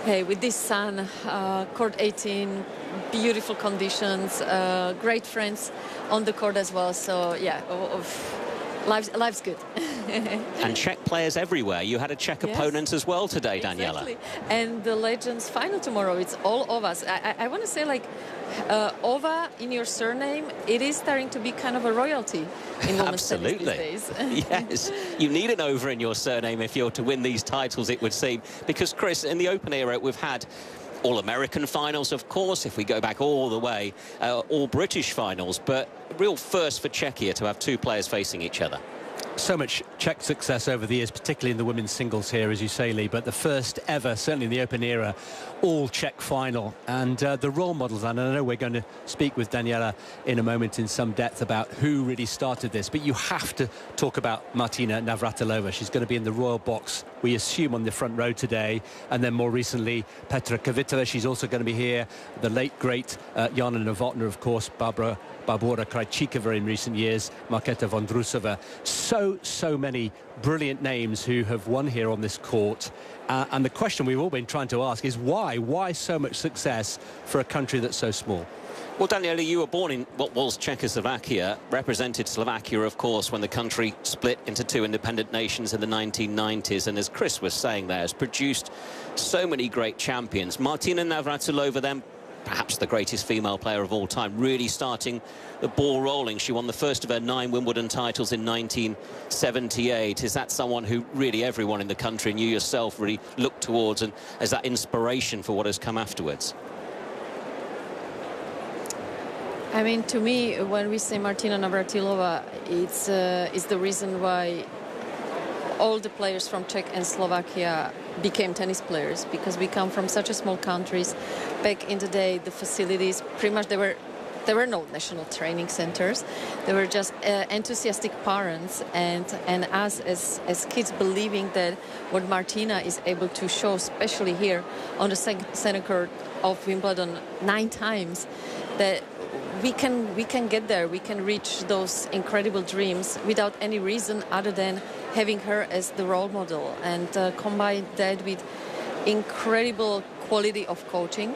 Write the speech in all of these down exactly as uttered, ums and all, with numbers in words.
Hey, with this sun, uh, court eighteen, beautiful conditions, uh, great friends on the court as well. So yeah, life's, life's good. And Czech players everywhere. You had a Czech yes. opponent as well today, Daniela. Exactly. And the Legends final tomorrow, it's all Ovas. I, I, I want to say, like, uh, Ova in your surname, it is starting to be kind of a royalty in women's tennis these days. Yes, you need an over in your surname if you're to win these titles, it would seem. Because, Chris, in the Open era, we've had all-American finals, of course, if we go back all the way, uh, all British finals, but real first for Czechia to have two players facing each other. So much Czech success over the years, particularly in the women's singles here, as you say, Lee, but the first ever, certainly in the Open era, all Czech final. And uh, the role models, and I know we're going to speak with Daniela in a moment in some depth about who really started this, but you have to talk about Martina Navratilova. She's going to be in the royal box, we assume, on the front row today. And then more recently, Petra Kvitova, she's also going to be here. The late, great uh, Jana Novotná, of course, Barbara Barbora Krejcikova in recent years, Markéta Vondrousová. So, so many brilliant names who have won here on this court. Uh, and the question we've all been trying to ask is why? Why so much success for a country that's so small? Well, Daniela, you were born in what was Czechoslovakia, represented Slovakia, of course, when the country split into two independent nations in the nineteen nineties. And as Chris was saying there, has produced so many great champions. Martina Navratilova then, perhaps the greatest female player of all time, really starting the ball rolling. She won the first of her nine Wimbledon titles in nineteen seventy-eight. Is that someone who really everyone in the country and you yourself really look towards, and as that inspiration for what has come afterwards? I mean, to me, when we say Martina Navratilova, it's, uh, it's the reason why all the players from Czech and Slovakia became tennis players, because we come from such a small countries. Back in the day, the facilities, pretty much, they were there were no national training centers. There were just uh, enthusiastic parents and and us as as kids believing that what Martina is able to show, especially here on the center court of Wimbledon nine times, that we can we can get there, we can reach those incredible dreams without any reason other than having her as the role model, and uh, combine that with incredible quality of coaching.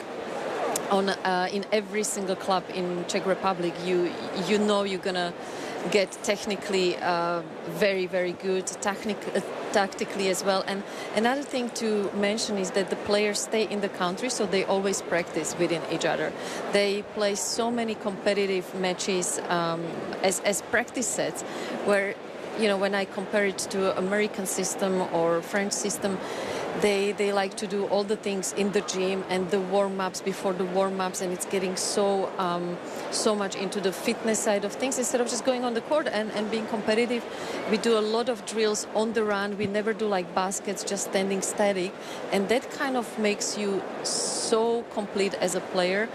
On uh, in every single club in Czech Republic, you you know you're gonna get technically uh, very very good, technic uh, tactically as well. And another thing to mention is that the players stay in the country, so they always practice within each other. They play so many competitive matches um, as as practice sets, where, you know, when I compare it to American system or French system, they they like to do all the things in the gym and the warm-ups before the warm-ups, and it's getting so um, so much into the fitness side of things instead of just going on the court and, and being competitive. We do a lot of drills on the run. We never do like baskets, just standing static, and that kind of makes you so complete as a player.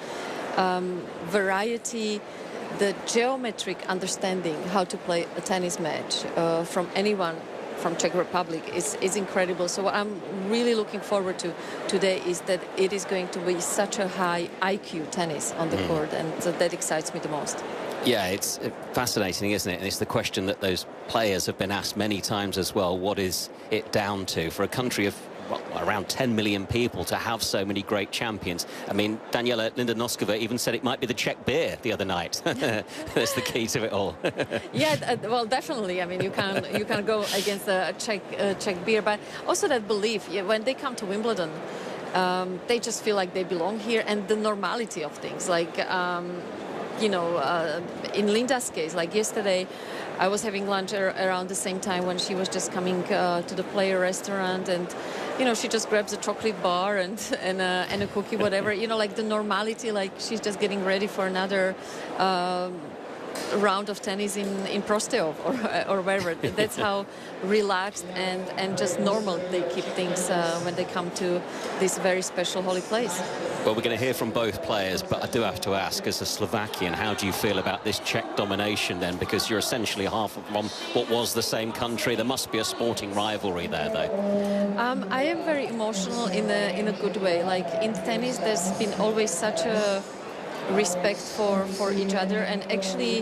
Um, variety, the geometric understanding how to play a tennis match uh, from anyone from Czech Republic is, is incredible. So what I'm really looking forward to today is that it is going to be such a high I Q tennis on the mm. court, and so that excites me the most. Yeah, it's fascinating, isn't it? And it's the question that those players have been asked many times as well. What is it down to for a country of well, around ten million people to have so many great champions? I mean, Daniela Linda Noskova even said it might be the Czech beer the other night. That's the key to it all. Yeah, uh, well, definitely. I mean, you can you can go against a Czech uh, Czech beer, but also that belief. Yeah, when they come to Wimbledon, um, they just feel like they belong here, and the normality of things. Like, um, you know, uh, in Linda's case, like yesterday, I was having lunch ar around the same time when she was just coming uh, to the player restaurant, and you know, she just grabs a chocolate bar and and, uh, and a cookie, whatever. You know, like the normality, like she's just getting ready for another um, round of tennis in in Prostov or or wherever. That's how relaxed and and just normal they keep things uh, when they come to this very special holy place. Well, we're going to hear from both players, but I do have to ask, as a Slovakian, how do you feel about this Czech domination then? Because you're essentially half from what was the same country. There must be a sporting rivalry there, though. Um, I am very emotional in a in a good way. Like in tennis, there's been always such a respect for, for each other. And actually,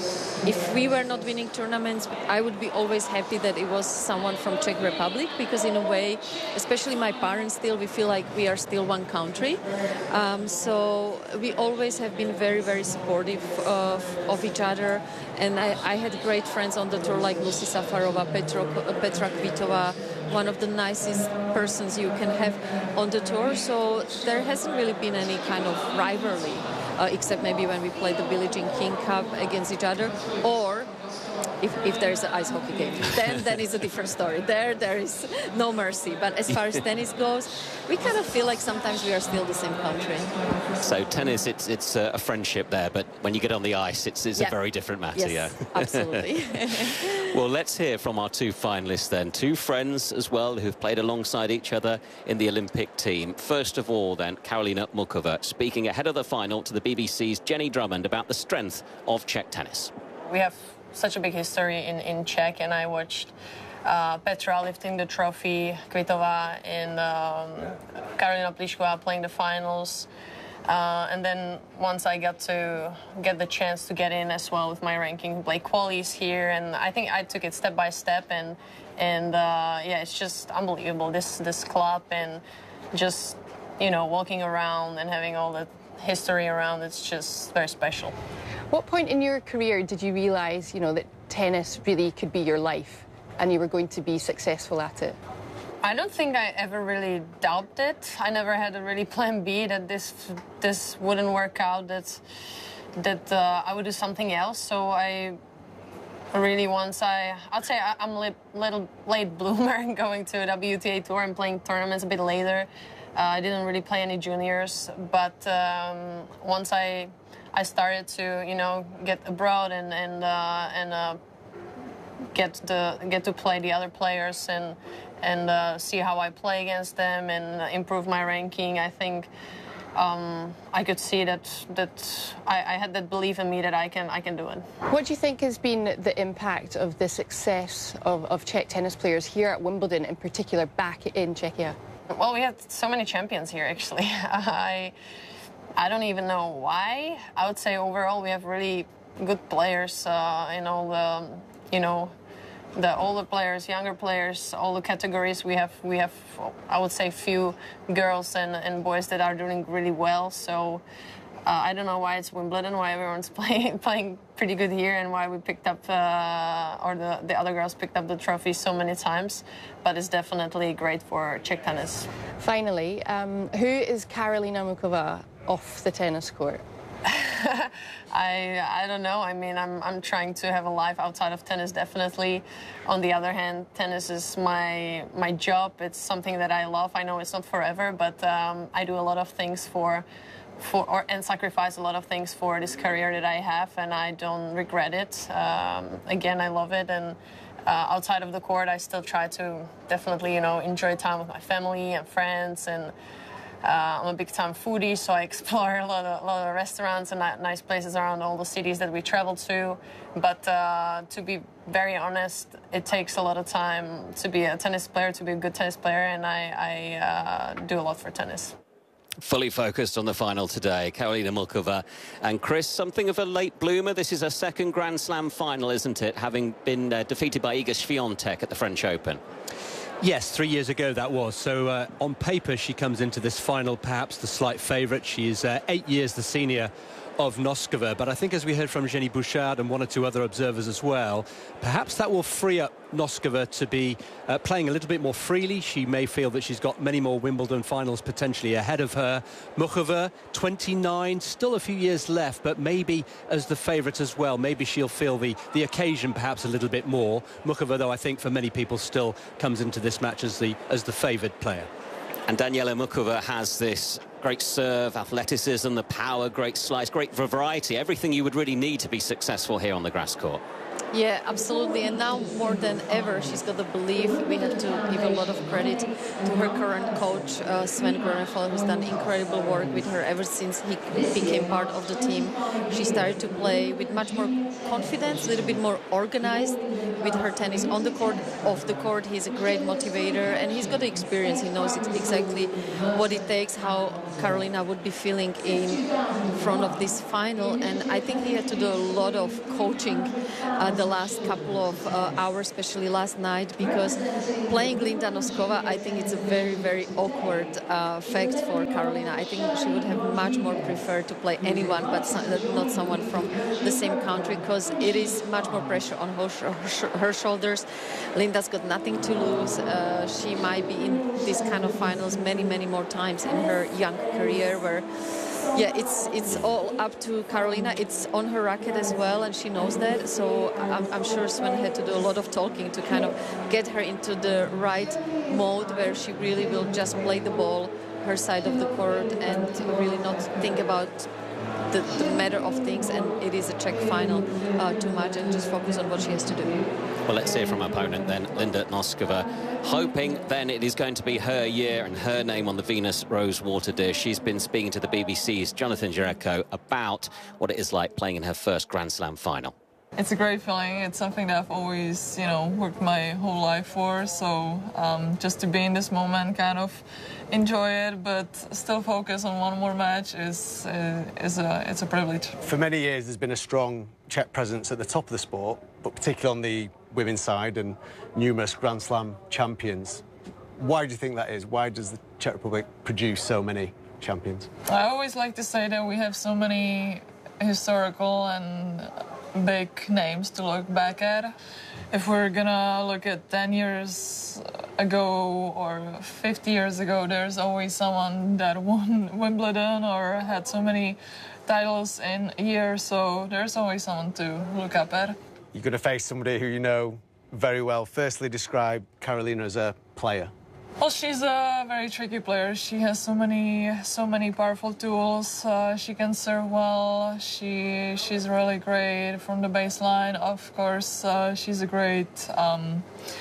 if we were not winning tournaments, I would be always happy that it was someone from Czech Republic, because in a way, especially my parents still, we feel like we are still one country. Um, so we always have been very, very supportive of, of each other. And I, I had great friends on the tour like Lucy Safarova, Petro, Petra Kvitova, one of the nicest persons you can have on the tour. So there hasn't really been any kind of rivalry, uh, except maybe when we played the Billie Jean King Cup against each other, or if, if there's an ice hockey game, then then it's a different story. There, there is no mercy. But as far as tennis goes, we kind of feel like sometimes we are still the same country. So tennis, it's it's a friendship there, but when you get on the ice, it's, it's yeah. a very different matter. Yes, yeah, absolutely. Well, let's hear from our two finalists then. Two friends as well who've played alongside each other in the Olympic team. First of all, then, Karolina Muchova speaking ahead of the final to the B B C's Jenny Drummond about the strength of Czech tennis. We have such a big history in, in Czech, and I watched uh, Petra lifting the trophy, Kvitova and um, Karolina Pliskova playing the finals. Uh, and then once I got to get the chance to get in as well with my ranking, play qualies here, and I think I took it step by step, and and uh, yeah, it's just unbelievable, this this club, and just, you know, walking around and having all the history around, it's just very special. What point in your career did you realise, you know, that tennis really could be your life and you were going to be successful at it? I don't think I ever really doubted it. I never had a really plan B that this this wouldn't work out, that that uh, I would do something else. So I really, once I, I'd say I, I'm a little late bloomer going to a W T A tour and playing tournaments a bit later. Uh, I didn't really play any juniors, but um, once I I started to, you know, get abroad and and uh, and uh, get the get to play the other players and and uh, see how I play against them and improve my ranking. I think um, I could see that that I, I had that belief in me that I can I can do it. What do you think has been the impact of the success of, of Czech tennis players here at Wimbledon, in particular, back in Czechia? Well, we had so many champions here, actually. I I don't even know why. I would say overall we have really good players uh, in all the, you know, the older players, younger players, all the categories. We have, we have, I would say, few girls and, and boys that are doing really well. So uh, I don't know why it's Wimbledon, why everyone's playing playing pretty good here, and why we picked up, uh, or the, the other girls picked up the trophy so many times. But it's definitely great for Czech tennis. Finally, um, who is Karolina Muchova off the tennis court? I I don't know. I mean, I'm I'm trying to have a life outside of tennis, definitely. On the other hand, tennis is my my job. It's something that I love. I know it's not forever, but um, I do a lot of things for for or and sacrifice a lot of things for this career that I have, and I don't regret it. Um, again, I love it, and uh, outside of the court, I still try to definitely, you know, enjoy time with my family and friends. And Uh, I'm a big-time foodie, so I explore a lot of, a lot of restaurants and nice places around all the cities that we travel to. But uh, to be very honest, it takes a lot of time to be a tennis player, to be a good tennis player, and I, I uh, do a lot for tennis. Fully focused on the final today, Karolina Muchova. And Chris, something of a late bloomer. This is a second Grand Slam final, isn't it? Having been uh, defeated by Iga Swiatek at the French Open. Yes, three years ago that was. So uh, on paper, she comes into this final perhaps the slight favourite. She is uh, eight years the senior of Noskova. But I think, as we heard from Jenny Bouchard and one or two other observers as well, perhaps that will free up Noskova to be uh, playing a little bit more freely. She may feel that she's got many more Wimbledon finals potentially ahead of her. Muchova, twenty-nine, still a few years left, but maybe as the favourite as well. Maybe she'll feel the, the occasion perhaps a little bit more. Muchova, though, I think for many people still comes into this match as the, as the favoured player. And Daniela Muchova has this great serve, athleticism, the power, great slice, great variety, everything you would really need to be successful here on the grass court. Yeah, absolutely. And now more than ever, she's got the belief. We have to give a lot of credit to her current coach, uh, Sven Grönefeld, who's done incredible work with her ever since he became part of the team. She started to play with much more confidence, a little bit more organized with her tennis on the court, off the court. He's a great motivator, and he's got the experience. He knows exactly what it takes, how Karolina would be feeling in front of this final. And I think he had to do a lot of coaching uh, the last couple of uh, hours, especially last night, because playing Linda Noskova, I think it's a very, very awkward uh, fact for Karolina. I think she would have much more preferred to play anyone, but so, not someone from the same country, because it is much more pressure on her, her, her shoulders. Linda's got nothing to lose. Uh, she might be in these kind of finals many, many more times in her young career, where yeah, it's it's all up to Karolina. It's on her racket as well, and she knows that. So I'm, I'm sure Sven had to do a lot of talking to kind of get her into the right mode where she really will just play the ball her side of the court and really not think about the, the matter of things, and it is a Czech final uh, too much, and just focus on what she has to do. Well, let's hear from our opponent then, Linda Noskova, hoping then it is going to be her year and her name on the Venus Rosewater dish. She's been speaking to the B B C's Jonathan Jereko about what it is like playing in her first Grand Slam final. It's a great feeling. It's something that I've always, you know, worked my whole life for. So um, just to be in this moment, kind of enjoy it, but still focus on one more match is uh, is a it's a privilege. For many years, there's been a strong Czech presence at the top of the sport, but particularly on the women's side, and numerous Grand Slam champions. Why do you think that is? Why does the Czech Republic produce so many champions? I always like to say that we have so many historical and big names to look back at. If we're gonna look at ten years ago or fifty years ago, there's always someone that won Wimbledon or had so many titles in a year, so there's always someone to look up at. You're going to face somebody who you know very well. Firstly, describe Karolina as a player. Well, she's a very tricky player. She has so many, so many powerful tools. Uh, she can serve well. She, she's really great from the baseline. Of course, uh, she's a great um,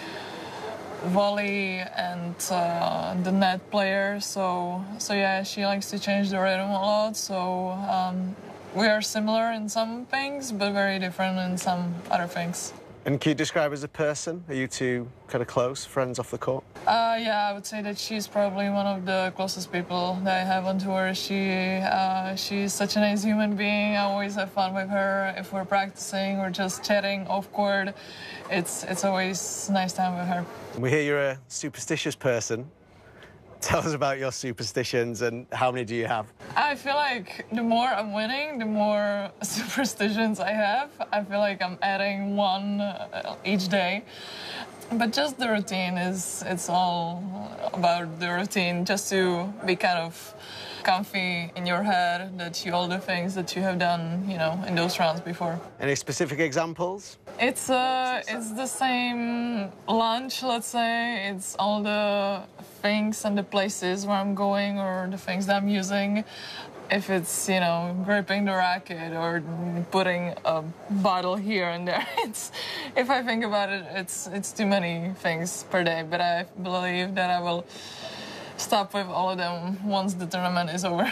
volley and uh, the net player. So, so yeah, she likes to change the rhythm a lot. So um, we are similar in some things, but very different in some other things. And can you describe her as a person? Are you two kind of close, friends off the court? Uh, yeah, I would say that she's probably one of the closest people that I have on tour. She, uh, she's such a nice human being. I always have fun with her. If we're practicing or just chatting off court, it's, it's always a nice time with her. We hear you're a superstitious person. Tell us about your superstitions and how many do you have? I feel like the more I'm winning, the more superstitions I have. I feel like I'm adding one each day. But just the routine is, it's all about the routine, just to be kind of comfy in your head, that you all the things that you have done, you know, in those rounds before. Any specific examples? It's uh, it's the same lunch, let's say. It's all the things and the places where I'm going or the things that I'm using. If it's, you know, gripping the racket or putting a bottle here and there, it's, if I think about it, it's, it's too many things per day. But I believe that I will stop with all of them once the tournament is over.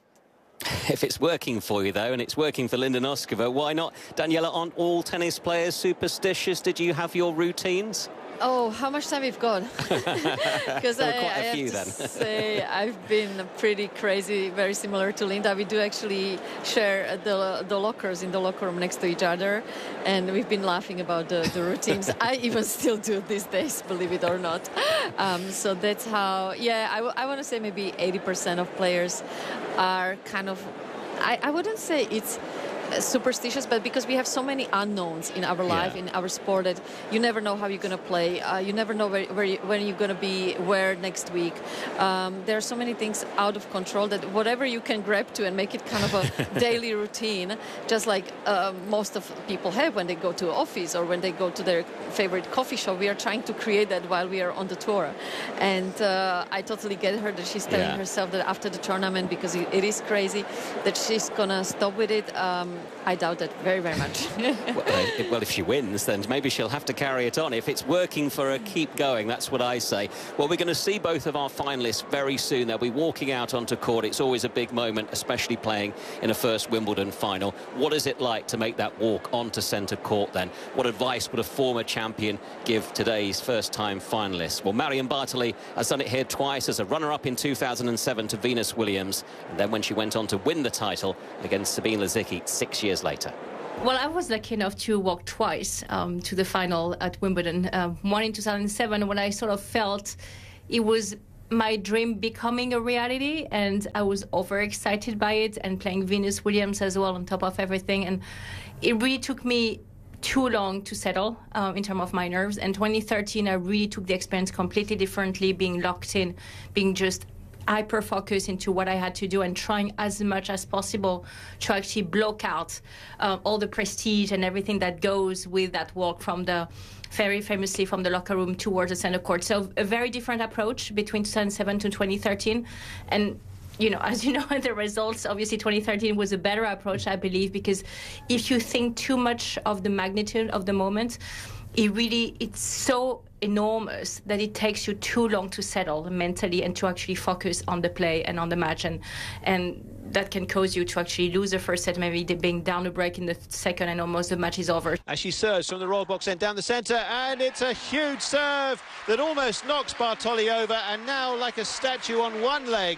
If it's working for you, though, and it's working for Linda Noskova, why not? Daniela, aren't all tennis players superstitious? Did you have your routines? Oh, how much time we've got? Because I, quite a I few, have to then. say I've been pretty crazy, very similar to Linda. We do actually share the, the lockers in the locker room next to each other, and we've been laughing about the, the routines. I even still do these days, believe it or not. Um, so that's how, yeah, I, w I want to say maybe eighty percent of players are kind of, I, I wouldn't say it's superstitious, but because we have so many unknowns in our life, yeah. in our sport, that you never know how you're going to play. Uh, you never know where, where you, when you're going to be where next week. Um, there are so many things out of control that whatever you can grab to and make it kind of a daily routine, just like uh, most of people have when they go to office or when they go to their favorite coffee shop. We are trying to create that while we are on the tour. And uh, I totally get her that she's telling yeah. herself that after the tournament, because it, it is crazy, that she's going to stop with it. Um, I doubt that very, very much. well, uh, well, if she wins, then maybe she'll have to carry it on. If it's working for her, keep going. That's what I say. Well, we're going to see both of our finalists very soon. They'll be walking out onto court. It's always a big moment, especially playing in a first Wimbledon final. What is it like to make that walk onto centre court then? What advice would a former champion give today's first-time finalists? Well, Marion Bartoli has done it here twice as a runner-up in two thousand seven to Venus Williams, and then when she went on to win the title against Sabine Lisicki six years later. Well, I was lucky enough to walk twice um, to the final at Wimbledon. Uh, one in two thousand seven, when I sort of felt it was my dream becoming a reality, and I was overexcited by it, and playing Venus Williams as well on top of everything. And it really took me too long to settle um, in terms of my nerves. And twenty thirteen, I really took the experience completely differently, being locked in, being just hyper-focused into what I had to do and trying as much as possible to actually block out uh, all the prestige and everything that goes with that walk from the, very famously from the locker room towards the center court. So a very different approach between two thousand seven to twenty thirteen. And you know, as you know, the results, obviously twenty thirteen was a better approach, I believe, because if you think too much of the magnitude of the moment, it really, it's so enormous that it takes you too long to settle mentally and to actually focus on the play and on the match. And, and that can cause you to actually lose the first set, maybe being down a break in the second, and almost the match is over. As she serves from the royal box end down the centre, and it's a huge serve that almost knocks Bartoli over, and now like a statue on one leg,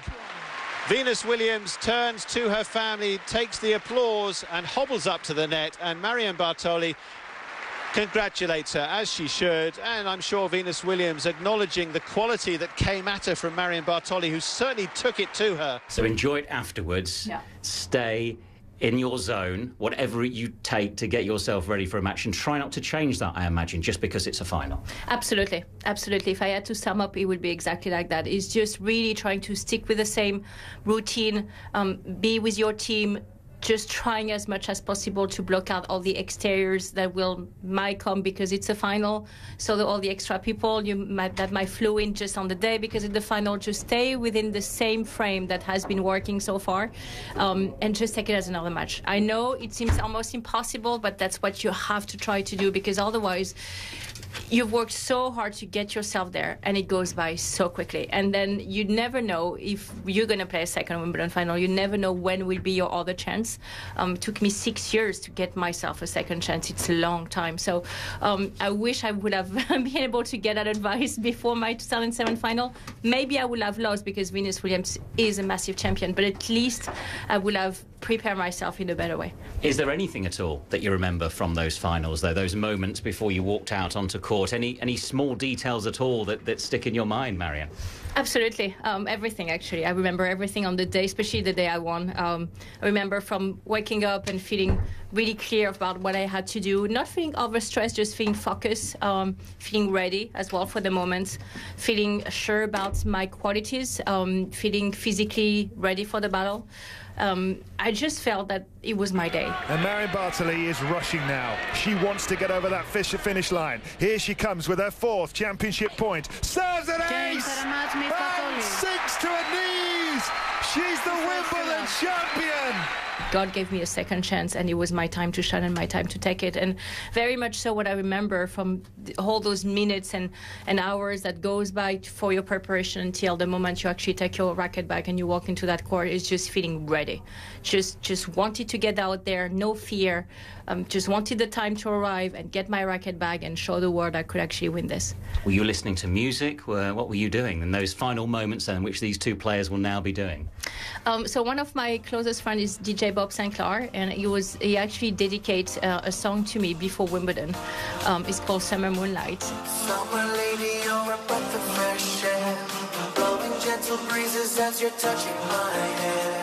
Venus Williams turns to her family, takes the applause and hobbles up to the net, and Marion Bartoli congratulates her, as she should. And I'm sure Venus Williams acknowledging the quality that came at her from Marion Bartoli, who certainly took it to her. So enjoy it afterwards. Yeah. Stay in your zone, whatever you take to get yourself ready for a match, and try not to change that, I imagine, just because it's a final. Absolutely, absolutely. If I had to sum up, it would be exactly like that. It's just really trying to stick with the same routine, um, be with your team, just trying as much as possible to block out all the exteriors that will might come because it's a final. So that all the extra people you might, that might flow in just on the day because it's the final, just stay within the same frame that has been working so far, um, and just take it as another match. I know it seems almost impossible, but that's what you have to try to do, because otherwise you've worked so hard to get yourself there, and it goes by so quickly. And then you never know if you're going to play a second Wimbledon final. You never know when will be your other chance. Um, it took me six years to get myself a second chance. It's a long time. So um, I wish I would have been able to get that advice before my two thousand seven final. Maybe I would have lost because Venus Williams is a massive champion, but at least I would have prepared myself in a better way. Is there anything at all that you remember from those finals, though, those moments before you walked out onto court? Any any small details at all that, that stick in your mind, Marion? Absolutely. Um, everything, actually. I remember everything on the day, especially the day I won. Um, I remember from waking up and feeling really clear about what I had to do, not feeling overstressed, just feeling focused, um, feeling ready as well for the moment, feeling sure about my qualities, um, feeling physically ready for the battle. Um, I just felt that it was my day. And Marion Bartoli is rushing now. She wants to get over that finish line. Here she comes with her fourth championship point. Serves an ace! And sinks to her knees! She's the Wimbledon champion! God gave me a second chance, and it was my time to shine and my time to take it. And very much so what I remember from all those minutes and, and hours that goes by for your preparation until the moment you actually take your racket back and you walk into that court is just feeling ready. Just just wanted to get out there, no fear. Um, just wanted the time to arrive and get my racket back and show the world I could actually win this. Were you listening to music? What were you doing in those final moments then, which these two players will now be doing? Um, so one of my closest friends is D J Bob Sinclair, and he was he actually dedicated uh, a song to me before Wimbledon. Um, it's called Summer Moonlight. Summer lady, you're a breath of fresh air, blowing gentle breezes as you're touching my hair.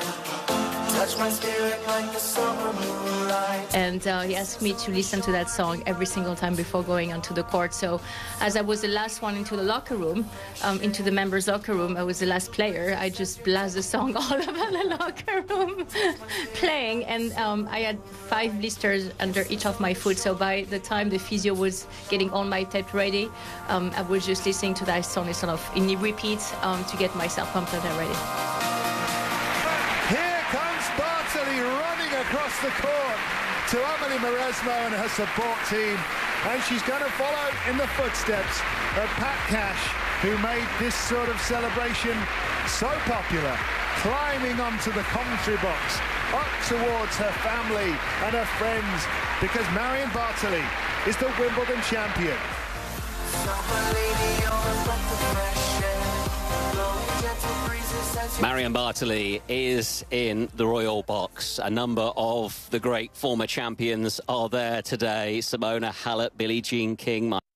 Touch my spirit like the summer moonlight. And uh, he asked me to listen to that song every single time before going onto the court. So as I was the last one into the locker room, um, into the members' locker room, I was the last player. I just blast the song all over the locker room playing. And um, I had five blisters under each of my foot. So by the time the physio was getting all my tape ready, um, I was just listening to that song sort of in repeat um, to get myself pumped up and ready. Bartoli running across the court to Amelie Mauresmo and her support team, and she's going to follow in the footsteps of Pat Cash, who made this sort of celebration so popular, climbing onto the commentary box, up towards her family and her friends, because Marion Bartoli is the Wimbledon champion. Marion Bartoli is in the Royal Box. A number of the great former champions are there today. Simona Halep, Billie Jean King,